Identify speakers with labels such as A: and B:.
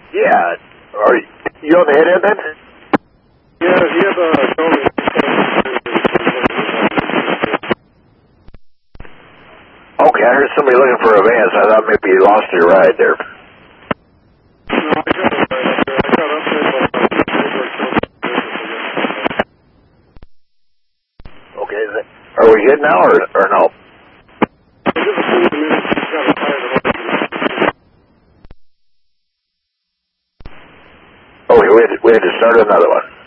A: Yeah. Are you on the head end then?
B: Yeah, he had told me.
A: Okay, I heard somebody looking for a van, so I thought maybe you lost your ride there.
B: No, I got it right up there. I got up there, but
A: Okay, are we good now or no?
B: give us 2 minutes. He's got a tire to
A: Oh, we had to start another one.